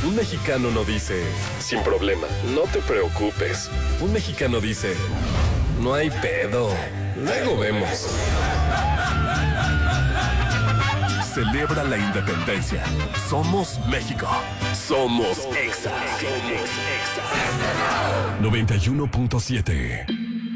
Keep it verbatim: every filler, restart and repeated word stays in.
Un mexicano no dice, sin problema, no te preocupes. Un mexicano dice, no hay pedo, luego vemos. Celebra la independencia. Somos México. Somos Exa. noventa y uno punto siete